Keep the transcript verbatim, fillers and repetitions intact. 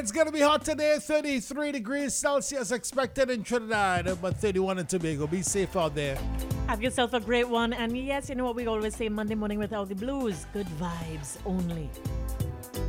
It's going to be hot today, thirty-three degrees Celsius expected in Trinidad, but thirty-one in Tobago. Be safe out there. Have yourself a great one. And yes, you know what we always say Monday morning without the blues. Good vibes only.